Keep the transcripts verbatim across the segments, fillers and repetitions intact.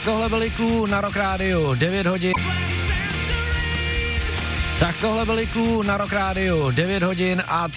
tohle byli Clue na Rock Rádiu, devět hodin. Tak tohle byli Clue na Rock Rádiu, devět hodin a...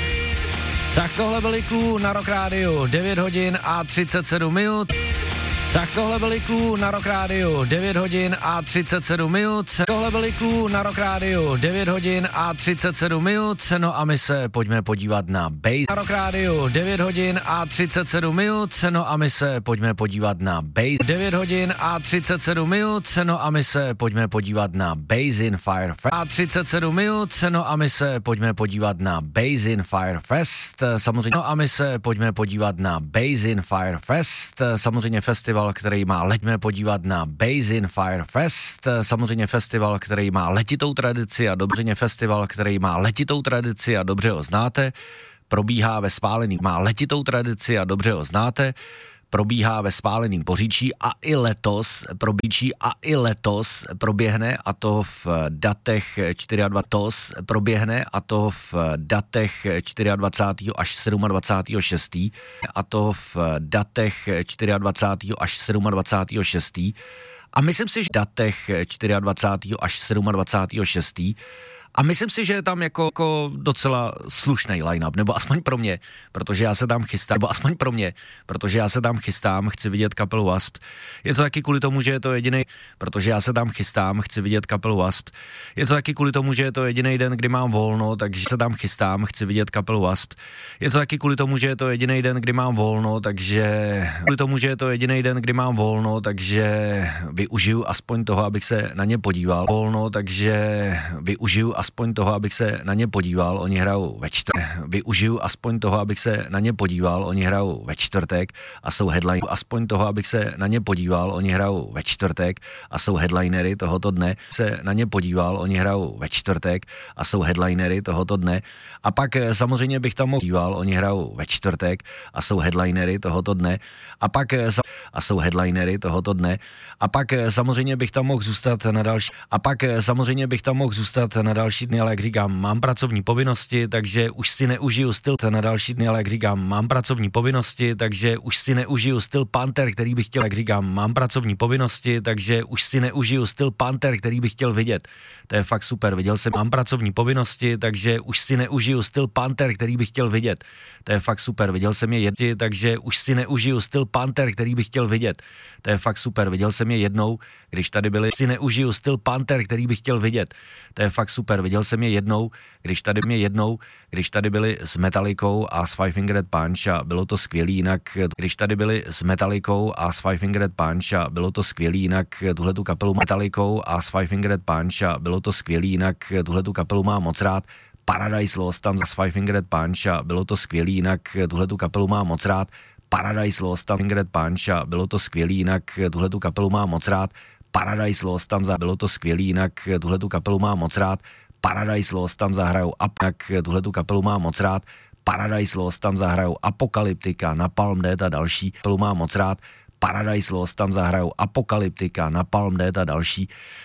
Tak tohle byli Clue na Rock Rádiu, devět hodin a třicet sedm minut. Tak tohle byli Clue na Rock Rádiu, devět hodin a třicet sedm minut. Tohle byli Clue na Rock Rádiu, devět hodin a třicet sedm minut. No a my se pojďme podívat na bass. Na Rock Rádiu, devět hodin a třicet sedm minut. No a my se pojďme podívat na bass. devět hodin a třicet sedm minut. No a my se pojďme podívat na Bass in Fire Fest. A třicet sedm minut. No a my se pojďme podívat na Bass in Fire Fest. Samozřejmě. No a my se pojďme podívat na Bass in Fire Fest. Samozřejmě festival, který má letíme podívat na Bass in Fire Fest, samozřejmě festival, který má letitou tradici a dobře festival, který má letitou tradici a dobře ho znáte, probíhá ve spálený, má letitou tradici a dobře ho znáte, probíhá ve spáleným Poříčí a i letos probíčí a i letos proběhne a to v datech dvacátého čtvrtého proběhne a to v datech dvacátého čtvrtého až dvacátého šestého a to v datech dvacátého čtvrtého až dvacátého šestého a myslím si, že v datech dvacátého čtvrtého až dvacátého šestého a myslím si, že je tam jako, jako docela slušný line-up, nebo aspoň pro mě, protože já se tam chystám, nebo aspoň pro mě, protože já se tam chystám, chci vidět kapelu Wasp. Je to taky kvůli tomu, že je to jediný, protože já se tam chystám, chci vidět kapelu Wasp. Je to taky kvůli tomu, že je to jediný den, kdy mám volno, takže se tam chystám, chci vidět kapelu Wasp. Je to taky kvůli tomu, že je to jediný den, kdy mám volno, takže kvůli tomu, že je to jediný den, kdy mám volno, takže využiju aspoň toho, abych se na ně podíval. Volno, takže využiju aspoň toho, abych se na ně podíval, oni hrajou ve čtvrtek. Využiju aspoň toho, abych se na ně podíval, oni hrajou ve čtvrtek a jsou headline. Aspoň toho, abych se na ně podíval, oni hrajou ve čtvrtek a jsou headlinery tohoto dne. Se na ně podíval, oni hrajou ve čtvrtek a jsou headlinery tohoto dne. A pak samozřejmě bych tam mohl díval, oni hrajou ve čtvrtek a jsou headlinery tohoto dne. A pak a jsou headlinery tohoto dne. A pak samozřejmě bych tam mohl zůstat na další. A pak samozřejmě bych tam mohl zůstat na další dny, ale jak říkám, mám pracovní povinnosti, takže už si neužiju styl na další dny, ale jak říkám, mám pracovní povinnosti, takže už si neužiju styl Panther, který bych chtěl, jak říkám, mám pracovní povinnosti, takže už si neužiju styl Panther, který bych chtěl vidět. To je fakt super, viděl jsem, mám pracovní povinnosti, takže už si neužiju styl Panther, který bych chtěl vidět. To je fakt super, viděl jsem je jednou, takže už si neužiju styl Panther, který bych chtěl vidět. To je fakt super, viděl jsem je jednou, když tady byli, si neužiju styl Panther, který bych chtěl vidět. To je fakt super, viděl jsem je jednou, když tady mě jednou, když tady byli s Metallicou a s Five Finger Death Punch a bylo to skvělý, jinak když tady byli s Metallicou a s Five Finger Death Punch a bylo to skvělý, jinak tuhletu kapelu Metallicou a s Five Finger Death Punch a bylo to skvělý, jinak tuhletu kapelu mám moc rád. Paradise Lost tam za Five Finger Death Punch a bylo to skvělý, jinak tuhletu kapelu mám moc rád. Paradise Lost tam Finger Death Punch a bylo to skvělý, jinak tuhletu kapelu mám moc rád. Paradise Lost tam za bylo to skvělý, jinak tuhletu kapelu mám moc rád. Paradise Lost tam zahrajou a jak tuhletu kapelu mám moc rád. Paradise Lost tam zahrajou Apokalyptika, Napalm Death a další. Kapelu mám moc rád. Paradise Lost tam zahrajou Apokalyptika, Napalm Death a další.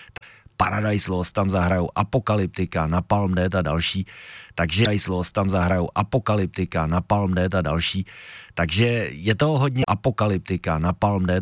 Paradise Lost tam zahrajou Apokalyptika, Napalm Death a další. Takže Paradise Lost tam zahrajou Apokalyptika, Napalm Death a další. Takže je to hodně Apokalyptika, Napalm Death.